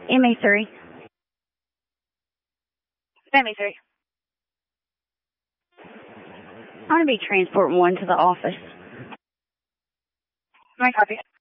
MA3. MA3. I'm going to be transporting one to the office. My copy.